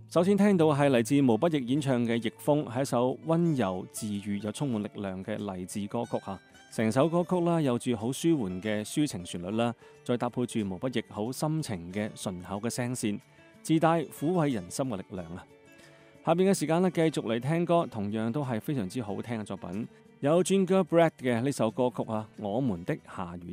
首先聽到係嚟自毛不易演唱嘅《逆風》，係一首溫柔治愈又充滿力量嘅勵志歌曲嚇。成首歌曲啦，有住好舒緩嘅抒情旋律啦，再搭配住毛不易好深情嘅順口嘅聲線，自帶撫慰人心嘅力量啊！下邊嘅時間咧，繼續嚟聽歌，同樣都係非常之好聽嘅作品，有 Ginger Bread 嘅呢首歌曲啊，《我們的下雨天》。